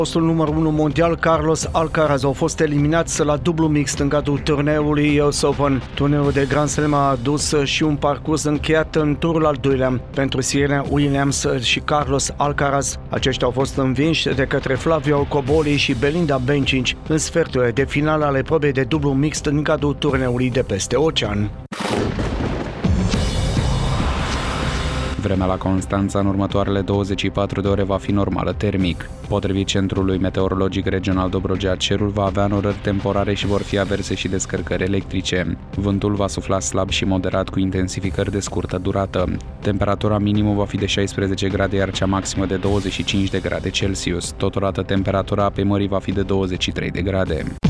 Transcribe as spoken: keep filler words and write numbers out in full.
Postul numărul unu mondial, Carlos Alcaraz, au fost eliminați la dublu mixt în cadrul turneului U S Open. Turneul de Grand Slam a adus și un parcurs încheiat în turul al doilea pentru Serena Williams și Carlos Alcaraz. Aceștia au fost învinși de către Flavio Cobolli și Belinda Bencic în sferturile de finală ale probei de dublu mixt în cadrul turneului de peste ocean. Vremea la Constanța în următoarele douăzeci și patru de ore va fi normală termic. Potrivit Centrului Meteorologic Regional Dobrogea, cerul va avea înnorări temporare și vor fi averse și descărcări electrice. Vântul va sufla slab și moderat cu intensificări de scurtă durată. Temperatura minimă va fi de șaisprezece grade, iar cea maximă de douăzeci și cinci de grade Celsius. Totodată temperatura apei mării va fi de douăzeci și trei de grade.